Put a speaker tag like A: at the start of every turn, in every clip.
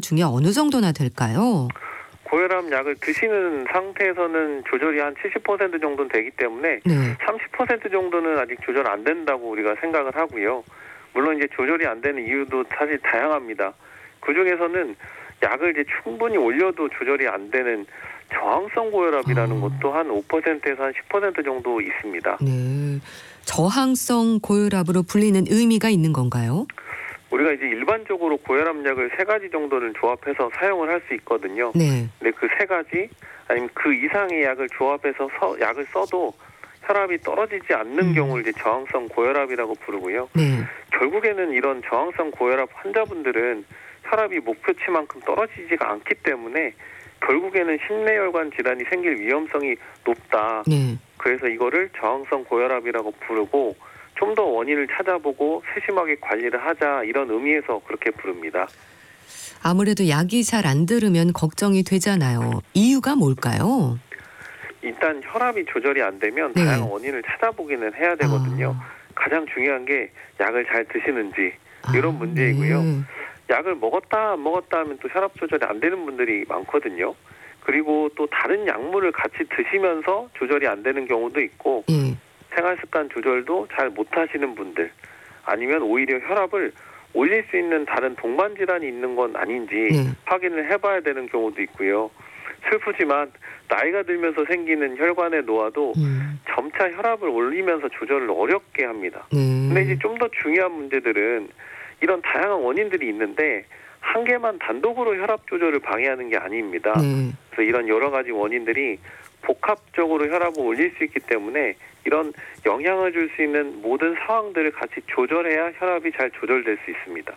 A: 중에 어느 정도나 될까요?
B: 고혈압 약을 드시는 상태에서는 조절이 한 70% 정도는 되기 때문에
A: 네.
B: 30% 정도는 아직 조절 안 된다고 우리가 생각을 하고요. 물론 이제 조절이 안 되는 이유도 사실 다양합니다. 그 중에서는 약을 이제 충분히 올려도 조절이 안 되는 저항성 고혈압이라는 것도 한 5%에서 한 10% 정도 있습니다.
A: 네. 저항성 고혈압으로 불리는 의미가 있는 건가요?
B: 우리가 이제 일반적으로 고혈압 약을 3가지 정도는 조합해서 사용을 할 수 있거든요.
A: 네.
B: 근데 그 3가지 아니면 그 이상의 약을 조합해서 약을 써도 혈압이 떨어지지 않는 경우를 이제 저항성 고혈압이라고 부르고요.
A: 네.
B: 결국에는 이런 저항성 고혈압 환자분들은 혈압이 목표치만큼 떨어지지가 않기 때문에 결국에는 심내혈관 질환이 생길 위험성이 높다.
A: 네.
B: 그래서 이거를 저항성 고혈압이라고 부르고 좀 더 원인을 찾아보고 세심하게 관리를 하자 이런 의미에서 그렇게 부릅니다.
A: 아무래도 약이 잘 안 들으면 걱정이 되잖아요. 이유가 뭘까요?
B: 일단 혈압이 조절이 안 되면
A: 네.
B: 다양한 원인을 찾아보기는 해야 되거든요. 가장 중요한 게 약을 잘 드시는지 이런 문제이고요.
A: 네.
B: 약을 먹었다 안 먹었다 하면 또 혈압 조절이 안 되는 분들이 많거든요. 그리고 또 다른 약물을 같이 드시면서 조절이 안 되는 경우도 있고
A: 예.
B: 생활습관 조절도 잘 못하시는 분들 아니면 오히려 혈압을 올릴 수 있는 다른 동반 질환이 있는 건 아닌지
A: 네.
B: 확인을 해봐야 되는 경우도 있고요. 슬프지만 나이가 들면서 생기는 혈관의 노화도 점차 혈압을 올리면서 조절을 어렵게 합니다. 근데 이제 좀 더 중요한 문제들은 이런 다양한 원인들이 있는데 한 개만 단독으로 혈압 조절을 방해하는 게 아닙니다.
A: 네.
B: 그래서 이런 여러 가지 원인들이 복합적으로 혈압을 올릴 수 있기 때문에 이런 영향을 줄 수 있는 모든 상황들을 같이 조절해야 혈압이 잘 조절될 수 있습니다.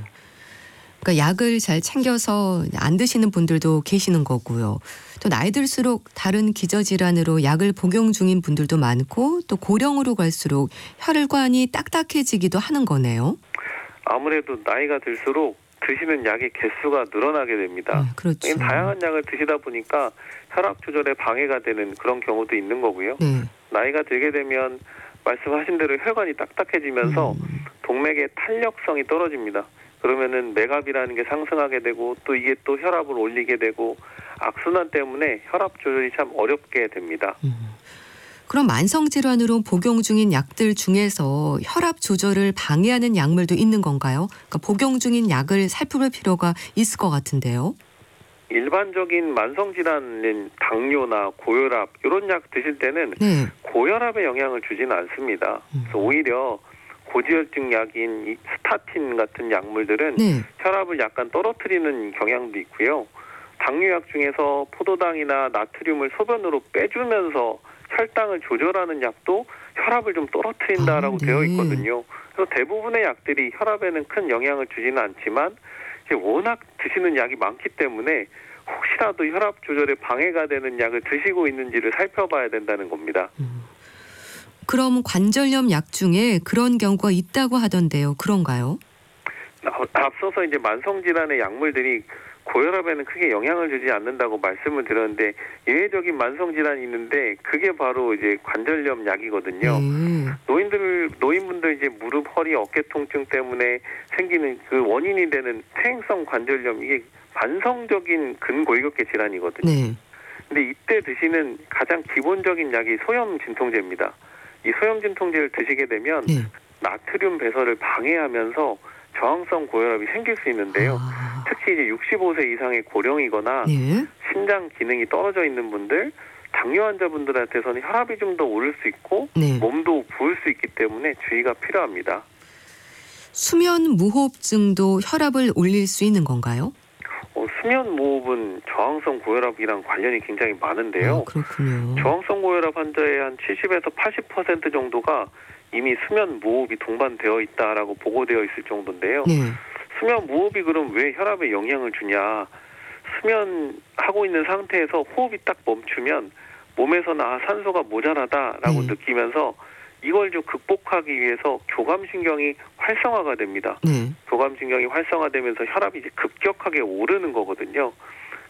A: 그러니까 약을 잘 챙겨서 안 드시는 분들도 계시는 거고요. 또 나이 들수록 다른 기저질환으로 약을 복용 중인 분들도 많고 또 고령으로 갈수록 혈관이 딱딱해지기도 하는 거네요.
B: 아무래도 나이가 들수록 드시는 약의 개수가 늘어나게 됩니다.
A: 그렇죠.
B: 다양한 약을 드시다 보니까 혈압 조절에 방해가 되는 그런 경우도 있는 거고요.
A: 네.
B: 나이가 들게 되면 말씀하신 대로 혈관이 딱딱해지면서 동맥의 탄력성이 떨어집니다. 그러면은 맥압이라는 게 상승하게 되고 또 이게 또 혈압을 올리게 되고 악순환 때문에 혈압 조절이 참 어렵게 됩니다.
A: 그럼 만성질환으로 복용 중인 약들 중에서 혈압 조절을 방해하는 약물도 있는 건가요? 그러니까 복용 중인 약을 살펴볼 필요가 있을 것 같은데요.
B: 일반적인 만성질환인 당뇨나 고혈압 이런 약 드실 때는
A: 네.
B: 고혈압에 영향을 주지는 않습니다. 그래서 오히려 고지혈증 약인 이 스타틴 같은 약물들은
A: 네.
B: 혈압을 약간 떨어뜨리는 경향도 있고요. 당뇨약 중에서 포도당이나 나트륨을 소변으로 빼주면서 혈당을 조절하는 약도 혈압을 좀 떨어뜨린다라고
A: 네.
B: 되어 있거든요. 그래서 대부분의 약들이 혈압에는 큰 영향을 주지는 않지만 워낙 드시는 약이 많기 때문에 혹시라도 혈압 조절에 방해가 되는 약을 드시고 있는지를 살펴봐야 된다는 겁니다.
A: 그럼 관절염 약 중에 그런 경우가 있다고 하던데요. 그런가요?
B: 앞서서 이제 만성질환의 약물들이 고혈압에는 크게 영향을 주지 않는다고 말씀을 드렸는데 예외적인 만성질환이 있는데 그게 바로 이제 관절염 약이거든요. 노인분들 이제 무릎, 허리, 어깨 통증 때문에 생기는 그 원인이 되는 퇴행성 관절염 이게 만성적인 근골격계 질환이거든요.
A: 네.
B: 근데 이때 드시는 가장 기본적인 약이 소염 진통제입니다. 이 소염 진통제를 드시게 되면
A: 네.
B: 나트륨 배설을 방해하면서 저항성 고혈압이 생길 수 있는데요. 특히 이제 65세 이상의 고령이거나
A: 네.
B: 신장 기능이 떨어져 있는 분들, 당뇨 환자분들한테서는 혈압이 좀 더 오를 수 있고
A: 네.
B: 몸도 부을 수 있기 때문에 주의가 필요합니다.
A: 수면 무호흡증도 혈압을 올릴 수 있는 건가요?
B: 수면 무호흡은 저항성 고혈압이랑 관련이 굉장히 많은데요.
A: 그렇군요.
B: 저항성 고혈압 환자의 한 70에서 80% 정도가 이미 수면 무호흡이 동반되어 있다라고 보고되어 있을 정도인데요.
A: 네.
B: 수면 무호흡이 그럼 왜 혈압에 영향을 주냐? 수면하고 있는 상태에서 호흡이 딱 멈추면 몸에서는 산소가 모자라다라고 느끼면서 이걸 좀 극복하기 위해서 교감신경이 활성화가 됩니다.
A: 네.
B: 교감신경이 활성화되면서 혈압이 이제 급격하게 오르는 거거든요.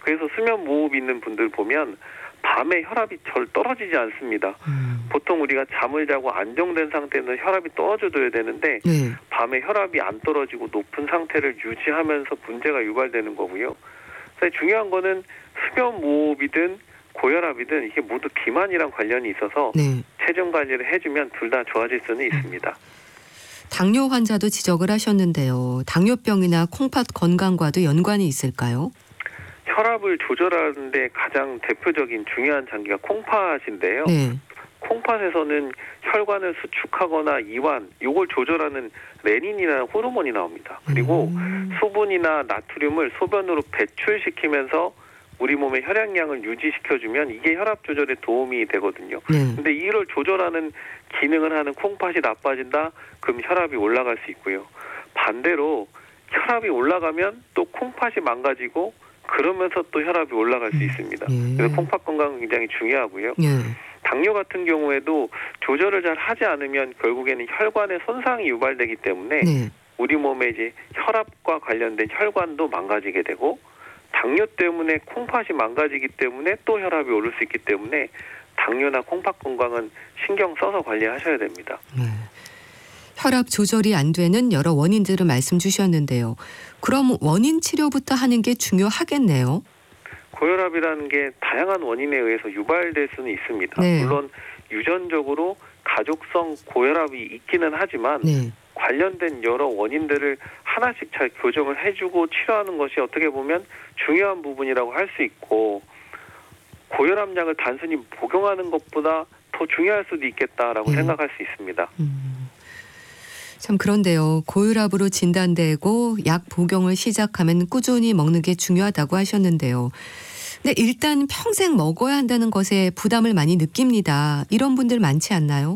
B: 그래서 수면 무호흡 있는 분들 보면 밤에 혈압이 절 떨어지지 않습니다. 보통 우리가 잠을 자고 안정된 상태에서 혈압이 떨어져줘야 되는데
A: 네.
B: 밤에 혈압이 안 떨어지고 높은 상태를 유지하면서 문제가 유발되는 거고요. 그래서 중요한 거는 수면 무호흡이든 고혈압이든 이게 모두 비만이랑 관련이 있어서
A: 네.
B: 체중 관리를 해주면 둘 다 좋아질 수는 있습니다.
A: 당뇨 환자도 지적을 하셨는데요. 당뇨병이나 콩팥 건강과도 연관이 있을까요?
B: 혈압을 조절하는데 가장 대표적인 중요한 장기가 콩팥인데요.
A: 네.
B: 콩팥에서는 혈관을 수축하거나 이완, 요걸 조절하는 레닌이라는 호르몬이 나옵니다. 그리고 수분이나 나트륨을 소변으로 배출시키면서 우리 몸의 혈액량을 유지시켜주면 이게 혈압 조절에 도움이 되거든요.
A: 네.
B: 근데 이걸 조절하는 기능을 하는 콩팥이 나빠진다? 그럼 혈압이 올라갈 수 있고요. 반대로 혈압이 올라가면 또 콩팥이 망가지고 그러면서 또 혈압이 올라갈 수 있습니다. 그래서 콩팥 건강은 굉장히 중요하고요.
A: 네.
B: 당뇨 같은 경우에도 조절을 잘 하지 않으면 결국에는 혈관에 손상이 유발되기 때문에
A: 네.
B: 우리 몸에 이제 혈압과 관련된 혈관도 망가지게 되고 당뇨 때문에 콩팥이 망가지기 때문에 또 혈압이 오를 수 있기 때문에 당뇨나 콩팥 건강은 신경 써서 관리하셔야 됩니다.
A: 네. 혈압 조절이 안 되는 여러 원인들을 말씀 주셨는데요. 그럼 원인 치료부터 하는 게 중요하겠네요.
B: 고혈압이라는 게 다양한 원인에 의해서 유발될 수는 있습니다.
A: 네.
B: 물론 유전적으로 가족성 고혈압이 있기는 하지만
A: 네.
B: 관련된 여러 원인들을 하나씩 잘 교정을 해주고 치료하는 것이 어떻게 보면 중요한 부분이라고 할 수 있고 고혈압약을 단순히 복용하는 것보다 더 중요할 수도 있겠다라고 생각할 수 있습니다.
A: 참 그런데요. 고혈압으로 진단되고 약 복용을 시작하면 꾸준히 먹는 게 중요하다고 하셨는데요. 근데 일단 평생 먹어야 한다는 것에 부담을 많이 느낍니다. 이런 분들 많지 않나요?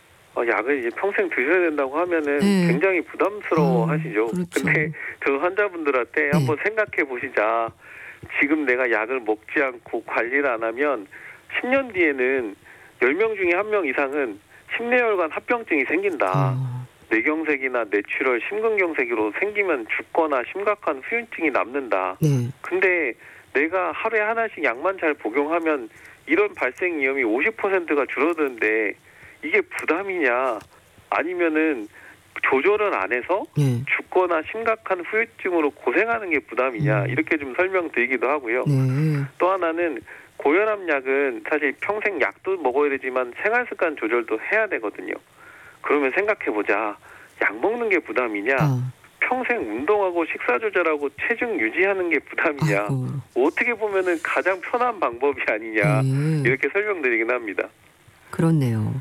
B: 약을 이제 평생 드셔야 된다고 하면은
A: 네.
B: 굉장히 부담스러워 하시죠.
A: 그렇죠.
B: 근데 저 환자분들한테 한번 생각해 보시자. 지금 내가 약을 먹지 않고 관리를 안 하면 10년 뒤에는 10명 중에 1명 이상은 심내혈관 합병증이 생긴다. 뇌경색이나 뇌출혈, 심근경색으로 생기면 죽거나 심각한 후유증이 남는다.
A: 네.
B: 근데 내가 하루에 하나씩 약만 잘 복용하면 이런 발생 위험이 50%가 줄어드는데 이게 부담이냐 아니면은 조절을 안 해서
A: 네.
B: 죽거나 심각한 후유증으로 고생하는 게 부담이냐 이렇게 좀 설명드리기도 하고요.
A: 네.
B: 또 하나는 고혈압 약은 사실 평생 약도 먹어야 되지만 생활습관 조절도 해야 되거든요. 그러면 생각해보자. 약 먹는 게 부담이냐 평생 운동하고 식사 조절하고 체중 유지하는 게 부담이냐
A: 아이고.
B: 어떻게 보면은 가장 편한 방법이 아니냐 이렇게 설명드리긴 합니다.
A: 그렇네요.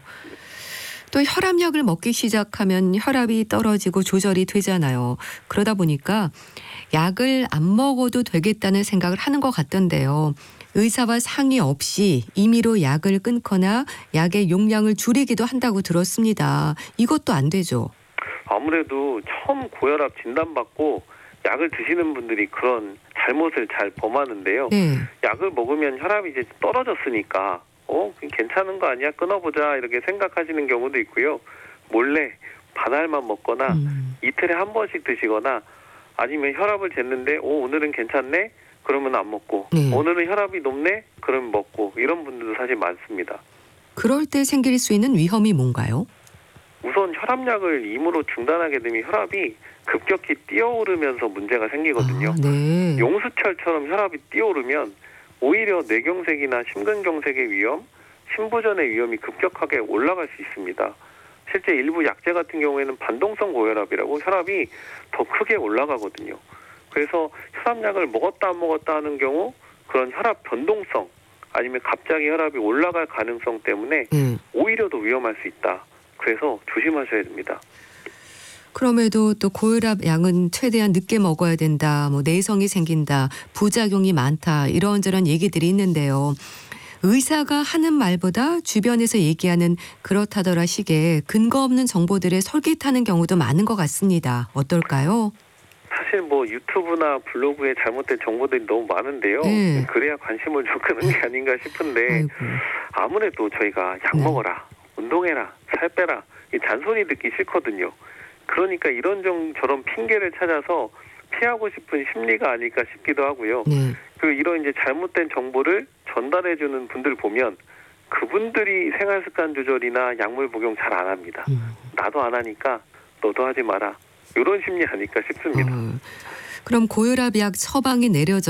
A: 또 혈압약을 먹기 시작하면 혈압이 떨어지고 조절이 되잖아요. 그러다 보니까 약을 안 먹어도 되겠다는 생각을 하는 것 같던데요. 의사와 상의 없이 임의로 약을 끊거나 약의 용량을 줄이기도 한다고 들었습니다. 이것도 안 되죠.
B: 아무래도 처음 고혈압 진단받고 약을 드시는 분들이 그런 잘못을 잘 범하는데요.
A: 네.
B: 약을 먹으면 혈압이 이제 떨어졌으니까 괜찮은 거 아니야? 끊어보자 이렇게 생각하시는 경우도 있고요. 몰래 반알만 먹거나 이틀에 한 번씩 드시거나 아니면 혈압을 쟀는데 오늘은 괜찮네? 그러면 안 먹고 오늘은 혈압이 높네? 그러면 먹고 이런 분들도 사실 많습니다.
A: 그럴 때 생길 수 있는 위험이 뭔가요?
B: 우선 혈압약을 임의로 중단하게 되면 혈압이 급격히 뛰어오르면서 문제가 생기거든요.
A: 네.
B: 용수철처럼 혈압이 뛰어오르면 오히려 뇌경색이나 심근경색의 위험, 심부전의 위험이 급격하게 올라갈 수 있습니다. 실제 일부 약제 같은 경우에는 반동성 고혈압이라고 혈압이 더 크게 올라가거든요. 그래서 혈압약을 먹었다 안 먹었다 하는 경우 그런 혈압 변동성 아니면 갑자기 혈압이 올라갈 가능성 때문에 오히려 더 위험할 수 있다. 그래서 조심하셔야 됩니다.
A: 그럼에도 또 고혈압 약은 최대한 늦게 먹어야 된다. 내성이 생긴다. 부작용이 많다. 이런저런 얘기들이 있는데요. 의사가 하는 말보다 주변에서 얘기하는 그렇다더라 식의 근거 없는 정보들에 솔깃하는 경우도 많은 것 같습니다. 어떨까요?
B: 사실 유튜브나 블로그에 잘못된 정보들이 너무 많은데요. 그래야 관심을 좀 끄는 게 아닌가 싶은데
A: 아이고.
B: 아무래도 저희가 약 먹어라, 운동해라, 살 빼라 이 잔소리 듣기 싫거든요. 그러니까 이런저런 핑계를 찾아서 피하고 싶은 심리가 아닐까 싶기도 하고요.
A: 네.
B: 그 이런 이제 잘못된 정보를 전달해주는 분들 보면 그분들이 생활습관 조절이나 약물 복용 잘 안 합니다. 나도 안 하니까 너도 하지 마라. 이런 심리 아닐까 싶습니다.
A: 그럼 고혈압 약 처방이 내려져